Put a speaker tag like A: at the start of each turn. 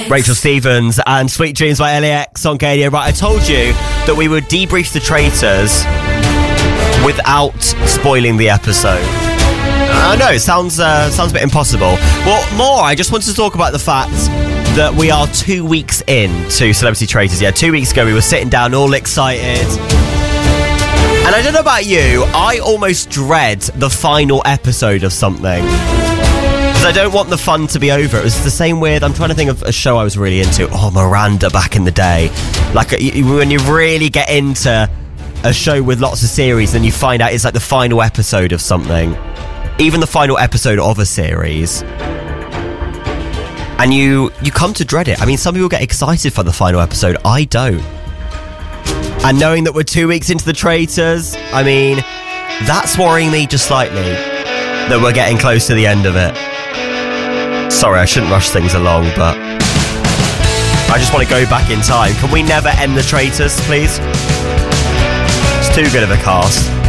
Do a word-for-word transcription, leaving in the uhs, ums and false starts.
A: Rachel Stevens and Sweet Dreams by L A X on K D A. Right, I told you that we would debrief the Traitors without spoiling the episode. I know, it sounds, uh, sounds a bit impossible. Well, more, I just wanted to talk about the fact that we are two weeks in to Celebrity Traitors. Yeah, two weeks ago we were sitting down all excited. And I don't know about you, I almost dread the final episode of something. Because I don't want the fun to be over. It was the same with, I'm trying to think of a show I was really into. Oh, Miranda back in the day. Like, when you really get into a show with lots of series and you find out it's like the final episode of something. Even the final episode of a series. And you, you come to dread it. I mean, some people get excited for the final episode. I don't. And knowing that we're two weeks into the Traitors, I mean, that's worrying me just slightly. That we're getting close to the end of it. Sorry, I shouldn't rush things along, but I just want to go back in time. Can we never end the Traitors, please? It's too good of a cast.